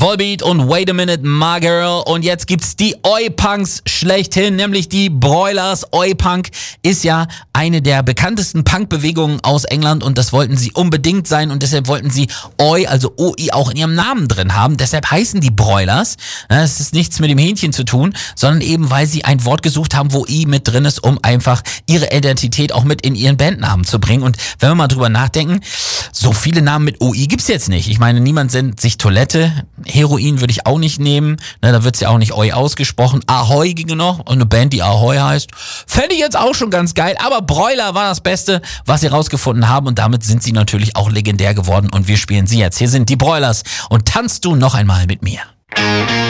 Volbeat und Wait a Minute, My Girl. Und jetzt gibt's die Oi-Punks schlechthin, nämlich die Broilers. Oi-Punk ist ja eine der bekanntesten Punk-Bewegungen aus England und das wollten sie unbedingt sein und deshalb wollten sie Oi, also OI, auch in ihrem Namen drin haben. Deshalb heißen die Broilers. Es ist nichts mit dem Hähnchen zu tun, sondern eben, weil sie ein Wort gesucht haben, wo I mit drin ist, um einfach ihre Identität auch mit in ihren Bandnamen zu bringen. Und wenn wir mal drüber nachdenken, so viele Namen mit OI gibt's jetzt nicht. Ich meine, niemand nennt sich Toilette. Heroin würde ich auch nicht nehmen. Da wird's ja auch nicht Oi ausgesprochen. Ahoi ginge noch. Und eine Band, die Ahoi heißt. Fände ich jetzt auch schon ganz geil. Aber Broiler war das Beste, was sie rausgefunden haben. Und damit sind sie natürlich auch legendär geworden. Und wir spielen sie jetzt. Hier sind die Broilers. Und tanzt du noch einmal mit mir.